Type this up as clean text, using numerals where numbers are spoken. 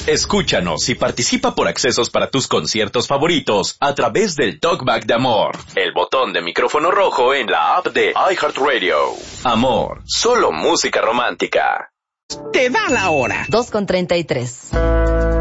Escúchanos y participa por accesos para tus conciertos favoritos a través del Talkback de Amor, el botón de micrófono rojo en la app de iHeartRadio. Amor, solo música romántica. Te da la hora. 2:33.